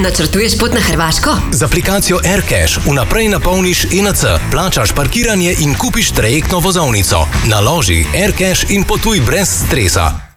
Načrtuješ pot na Hrvaško? Z aplikacijo AirCash vnaprej napolniš ENC, plačaš parkiranje in kupiš trajektno vozovnico. Naloži AirCash in potuj brez stresa.